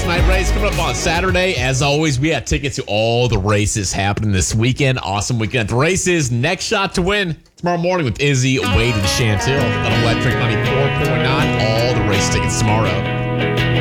Night race coming up on Saturday. As always, we have tickets to all the races happening this weekend. Awesome weekend at the races. Next shot to win tomorrow morning with Izzy, Wade, and Chantil on Electric 94.9. All the race tickets tomorrow.